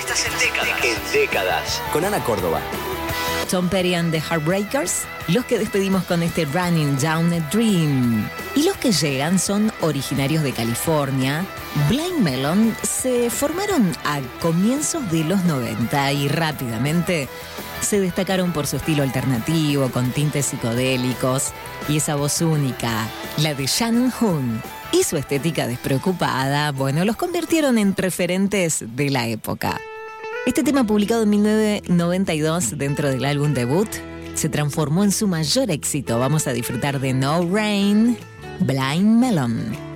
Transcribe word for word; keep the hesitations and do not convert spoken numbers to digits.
Estás en décadas. En décadas. Con Ana Córdoba. Tom Petty and the Heartbreakers, los que despedimos con este Running Down a Dream. Y los que llegan son originarios de California. Blind Melon se formaron a comienzos de los noventa y rápidamente se destacaron por su estilo alternativo, con tintes psicodélicos y esa voz única, la de Shannon Hoon. Y su estética despreocupada, bueno, los convirtieron en referentes de la época. Este tema, publicado en mil novecientos noventa y dos dentro del álbum debut, se transformó en su mayor éxito. Vamos a disfrutar de No Rain, Blind Melon.